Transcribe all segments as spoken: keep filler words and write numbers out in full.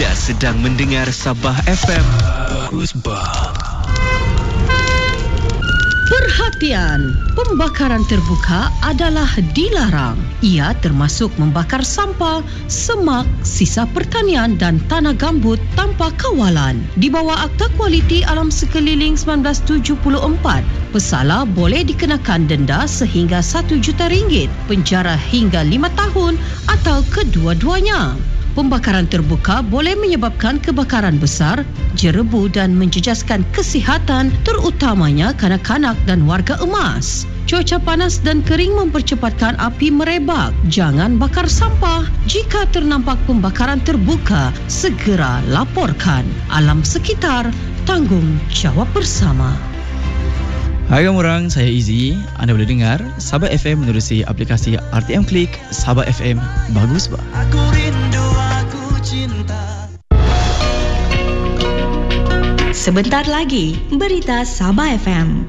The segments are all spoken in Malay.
Anda sedang mendengar Sabah F M. Bagus bah. Perhatian, pembakaran terbuka adalah dilarang. Ia termasuk membakar sampah, semak, sisa pertanian dan tanah gambut tanpa kawalan. Di bawah Akta Kualiti Alam Sekeliling seribu sembilan ratus tujuh puluh empat, pesalah boleh dikenakan denda sehingga satu juta ringgit, penjara hingga lima tahun atau kedua-duanya. Pembakaran terbuka boleh menyebabkan kebakaran besar, jerebu dan menjejaskan kesihatan terutamanya kanak-kanak dan warga emas. Cuaca panas dan kering mempercepatkan api merebak. Jangan bakar sampah. Jika ternampak pembakaran terbuka, segera laporkan. Alam sekitar, tanggungjawab bersama. Hai orang, saya Izzy. Anda boleh dengar Sabah F M menerusi aplikasi R T M Klik. Sabah F M, bagus bah. Aku rindu, aku cinta. Sebentar lagi, berita Sabah F M.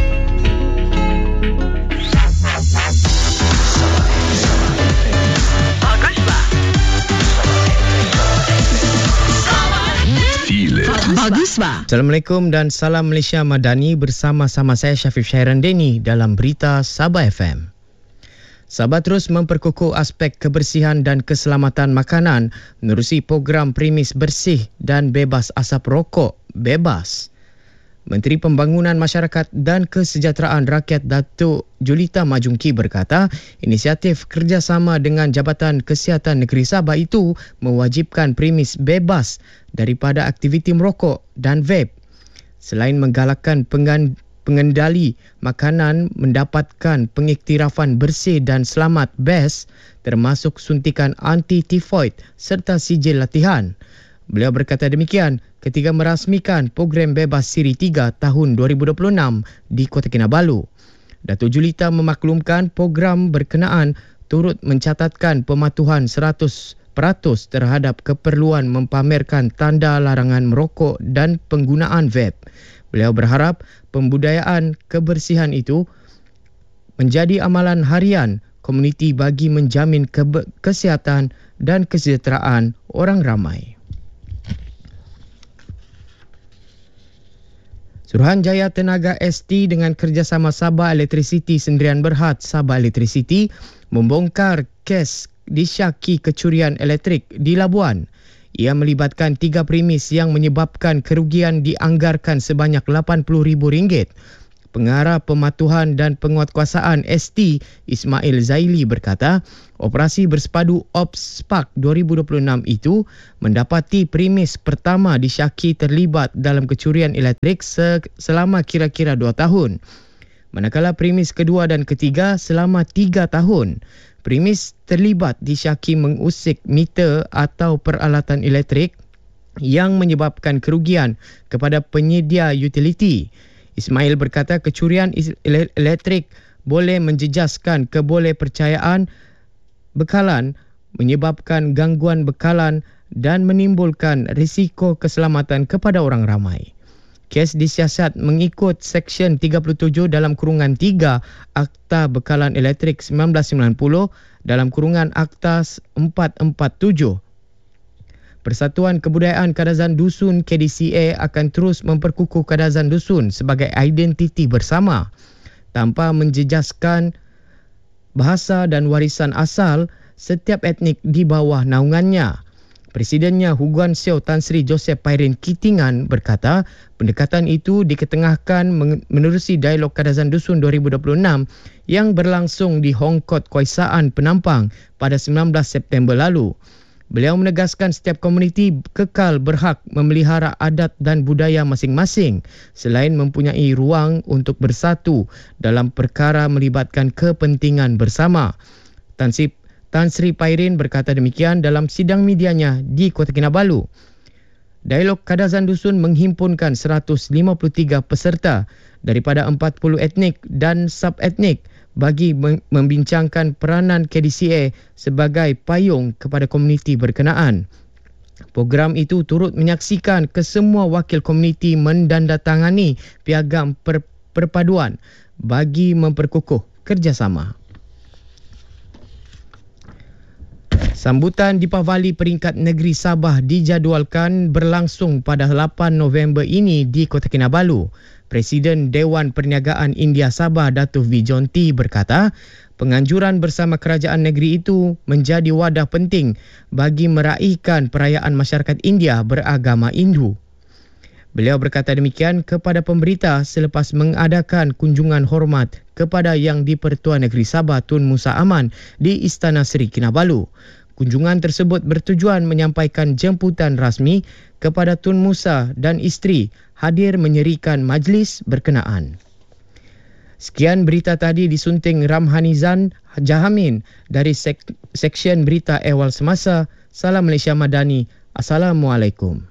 Bagus bah. Assalamualaikum dan salam Malaysia Madani, bersama-sama saya Syafiq Syairan Deni dalam berita Sabah F M. Sabah terus memperkukuh aspek kebersihan dan keselamatan makanan menerusi program Premis Bersih dan Bebas Asap Rokok (Bebas). Menteri Pembangunan Masyarakat dan Kesejahteraan Rakyat Datuk Julita Majungki berkata, inisiatif kerjasama dengan Jabatan Kesihatan Negeri Sabah itu mewajibkan premis bebas daripada aktiviti merokok dan vape. Selain menggalakkan pengan, pengendali makanan mendapatkan pengiktirafan bersih dan selamat B E S, termasuk suntikan anti-tifoid serta sijil latihan. Beliau berkata demikian ketika merasmikan program bebas Siri tiga tahun dua ribu dua puluh enam di Kota Kinabalu. Datuk Julita memaklumkan program berkenaan turut mencatatkan pematuhan seratus peratus terhadap keperluan mempamerkan tanda larangan merokok dan penggunaan vape. Beliau berharap pembudayaan kebersihan itu menjadi amalan harian komuniti bagi menjamin ke- kesihatan dan kesejahteraan orang ramai. Suruhanjaya Tenaga S T dengan kerjasama Sabah Electricity Sendirian Berhad Sabah Electricity membongkar kes disyaki kecurian elektrik di Labuan. Ia melibatkan tiga premis yang menyebabkan kerugian dianggarkan sebanyak lapan puluh ribu ringgit. Pengarah Pematuhan dan Penguatkuasaan S T Ismail Zaili berkata, operasi bersepadu Ops Spark dua ribu dua puluh enam itu mendapati premis pertama disyaki terlibat dalam kecurian elektrik selama kira-kira dua tahun. Manakala premis kedua dan ketiga selama tiga tahun. Premis terlibat disyaki mengusik meter atau peralatan elektrik yang menyebabkan kerugian kepada penyedia utiliti. Ismail berkata kecurian elektrik boleh menjejaskan kebolehpercayaan bekalan, menyebabkan gangguan bekalan dan menimbulkan risiko keselamatan kepada orang ramai. Kes disiasat mengikut Seksyen tiga puluh tujuh dalam kurungan tiga Akta Bekalan Elektrik seribu sembilan ratus sembilan puluh dalam kurungan Akta empat empat tujuh. Persatuan Kebudayaan Kadazan Dusun K D C A akan terus memperkukuh Kadazan Dusun sebagai identiti bersama tanpa menjejaskan bahasa dan warisan asal setiap etnik di bawah naungannya. Presidennya Huguan Seo Tan Sri Joseph Pairin Kitingan berkata, pendekatan itu diketengahkan menerusi Dialog Kadazan Dusun dua ribu dua puluh enam yang berlangsung di Hongkot Keisaan Penampang pada sembilan belas September lalu. Beliau menegaskan setiap komuniti kekal berhak memelihara adat dan budaya masing-masing selain mempunyai ruang untuk bersatu dalam perkara melibatkan kepentingan bersama. Tan Sri, Tan Sri Pairin berkata demikian dalam sidang medianya di Kota Kinabalu. Dialog Kadazan Dusun menghimpunkan seratus lima puluh tiga peserta daripada empat puluh etnik dan sub-etnik bagi membincangkan peranan K D C A sebagai payung kepada komuniti berkenaan. Program itu turut menyaksikan kesemua wakil komuniti mendandatangani piagam per- perpaduan bagi memperkukuh kerjasama. Sambutan Deepavali peringkat negeri Sabah dijadualkan berlangsung pada lapan November ini di Kota Kinabalu. Presiden Dewan Perniagaan India Sabah Datuk V. Jonty berkata, penganjuran bersama kerajaan negeri itu menjadi wadah penting bagi meraihkan perayaan masyarakat India beragama Hindu. Beliau berkata demikian kepada pemberita selepas mengadakan kunjungan hormat kepada Yang di-Pertua Negeri Sabah Tun Musa Aman di Istana Seri Kinabalu. Kunjungan tersebut bertujuan menyampaikan jemputan rasmi kepada Tun Musa dan isteri hadir menyerikan majlis berkenaan. Sekian berita tadi disunting Ramhanizan Jahamin dari sek- Seksyen Berita Ehwal Semasa. Salam Malaysia Madani. Assalamualaikum.